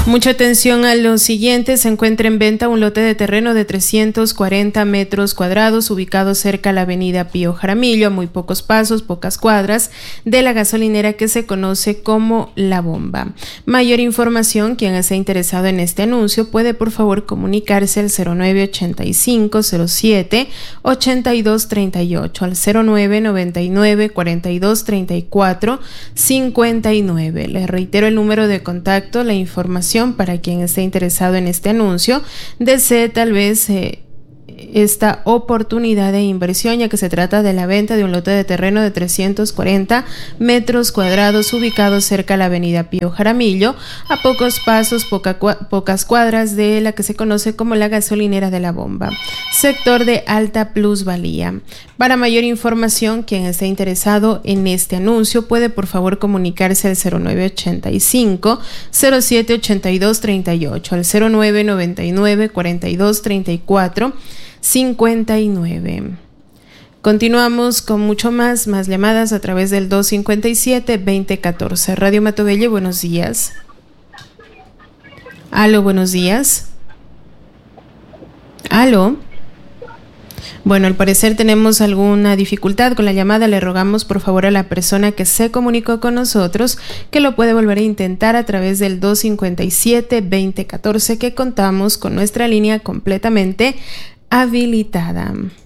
Mucha atención a lo siguiente. Se encuentra en venta un lote de terreno de 340 metros cuadrados ubicado cerca a la avenida Pío Jaramillo, a muy pocos pasos, pocas cuadras de la gasolinera que se conoce como La Bomba. Mayor información, quien esté interesado en este anuncio puede por favor comunicarse al 0985 07 82 38, al 0999 42 34 59. Les reitero el número de contacto, la información para quien esté interesado en este anuncio, desee tal vez esta oportunidad de inversión, ya que se trata de la venta de un lote de terreno de 340 metros cuadrados ubicado cerca a la avenida Pío Jaramillo, a pocos pasos, pocas cuadras de la que se conoce como la gasolinera de La Bomba, sector de alta plusvalía. Para mayor información, quien esté interesado en este anuncio puede por favor comunicarse al 0985 07 82 38, al 0999 42 34 59. Continuamos con mucho más llamadas a través del 257-2014. Radio Matobelle, buenos días. Aló, buenos días. Aló. Bueno, al parecer tenemos alguna dificultad con la llamada. Le rogamos por favor a la persona que se comunicó con nosotros que lo puede volver a intentar a través del 257-2014, que contamos con nuestra línea completamente habilitada.